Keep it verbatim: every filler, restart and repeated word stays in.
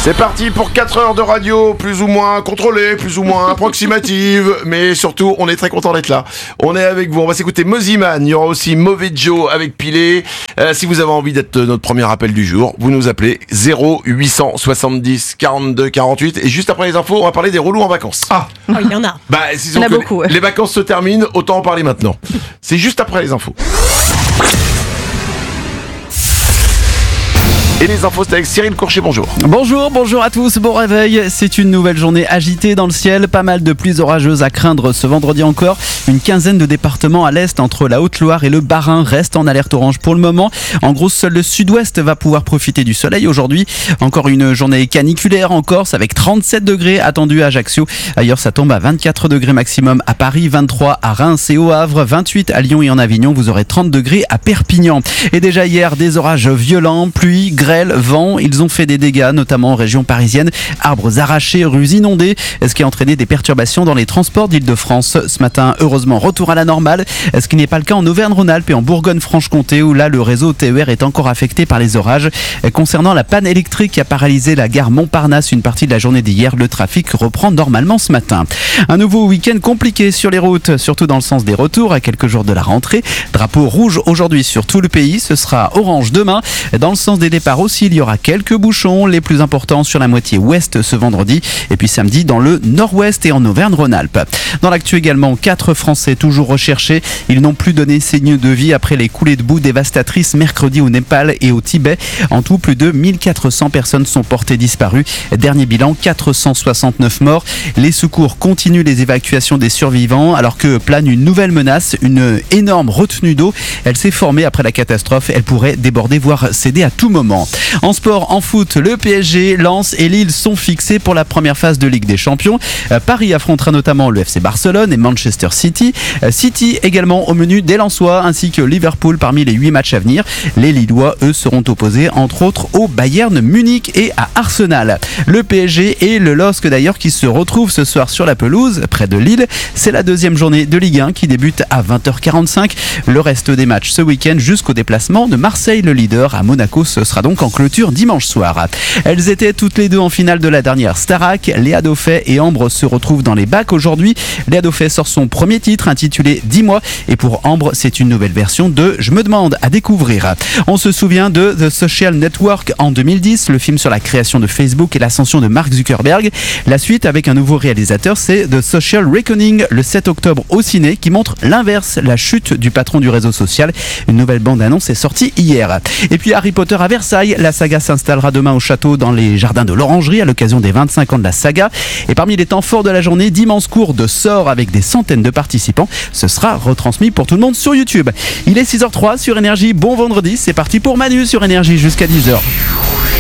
C'est parti pour quatre heures de radio, plus ou moins contrôlée, plus ou moins approximative, mais surtout, on est très content d'être là. On est avec vous, on va s'écouter Mosiman, il y aura aussi Mauvais Joe avec Pilé. Euh, si vous avez envie d'être notre premier appel du jour, vous nous appelez zéro huit cent soixante-dix quarante-deux quarante-huit, et juste après les infos, on va parler des relous en vacances. Ah, oh, il y en a. Bah, si il y en a beaucoup. Ouais. Les vacances se terminent, autant en parler maintenant. C'est juste après les infos. Et les infos, c'est avec Cyril Courchet, bonjour. Bonjour, bonjour à tous, bon réveil. C'est une nouvelle journée agitée dans le ciel. Pas mal de pluies orageuses à craindre ce vendredi encore. Une quinzaine de départements à l'est entre la Haute-Loire et le Bas-Rhin restent en alerte orange pour le moment. En gros, seul le sud-ouest va pouvoir profiter du soleil aujourd'hui. Encore une journée caniculaire en Corse avec trente-sept degrés attendus à Ajaccio. Ailleurs, ça tombe à vingt-quatre degrés maximum à Paris, vingt-trois à Reims et au Havre, vingt-huit à Lyon et en Avignon. Vous aurez trente degrés à Perpignan. Et déjà hier, des orages violents, pluie, grêle, vent, ils ont fait des dégâts, notamment en région parisienne. Arbres arrachés, rues inondées, ce qui a entraîné des perturbations dans les transports d'Île-de-France. Ce matin, heureusement, retour à la normale, ce qui n'est pas le cas en Auvergne-Rhône-Alpes et en Bourgogne-Franche-Comté, où là, le réseau T E R est encore affecté par les orages. Concernant la panne électrique qui a paralysé la gare Montparnasse une partie de la journée d'hier, le trafic reprend normalement ce matin. Un nouveau week-end compliqué sur les routes, surtout dans le sens des retours, à quelques jours de la rentrée. Drapeau rouge aujourd'hui sur tout le pays, ce sera orange demain. Dans le sens des départs aussi, il y aura quelques bouchons, les plus importants sur la moitié ouest ce vendredi, et puis samedi dans le nord-ouest et en Auvergne-Rhône-Alpes. Dans l'actu également, quatre Français toujours recherchés. Ils n'ont plus donné signe de vie après les coulées de boue dévastatrices mercredi au Népal et au Tibet. En tout, plus de mille quatre cents personnes sont portées disparues. Dernier bilan, quatre cent soixante-neuf morts. Les secours continuent les évacuations des survivants alors que plane une nouvelle menace, une énorme retenue d'eau. Elle s'est formée après la catastrophe. Elle pourrait déborder, voire céder à tout moment. En sport, en foot, le P S G, Lens et Lille sont fixés pour la première phase de Ligue des Champions. Paris affrontera notamment le F C Barcelone et Manchester City. City également au menu des Lensois ainsi que Liverpool parmi les huit matchs à venir. Les Lillois, eux, seront opposés entre autres au Bayern Munich et à Arsenal. Le P S G et le L O S C d'ailleurs qui se retrouvent ce soir sur la pelouse près de Lille. C'est la deuxième journée de Ligue un qui débute à vingt heures quarante-cinq. Le reste des matchs ce week-end jusqu'au déplacement de Marseille, le leader, à Monaco. Ce sera donc en clôture dimanche soir. Elles étaient toutes les deux en finale de la dernière Starac. Léa Dauphet et Ambre se retrouvent dans les bacs aujourd'hui. Léa Dauphet sort son premier titre intitulé dix mois et pour Ambre, c'est une nouvelle version de Je me demande à découvrir. On se souvient de The Social Network en deux mille dix, le film sur la création de Facebook et l'ascension de Mark Zuckerberg. La suite avec un nouveau réalisateur, c'est The Social Reckoning le sept octobre au ciné qui montre l'inverse, la chute du patron du réseau social. Une nouvelle bande-annonce est sortie hier. Et puis Harry Potter à Versailles, la saga s'installera demain au château dans les jardins de l'Orangerie à l'occasion des vingt-cinq ans de la saga. Et parmi les temps forts de la journée, d'immenses cours de sorts avec des centaines de participants. Ce sera retransmis pour tout le monde sur YouTube. Il est six heures zéro trois sur Énergie. Bon vendredi, c'est parti pour Manu sur Énergie jusqu'à dix heures.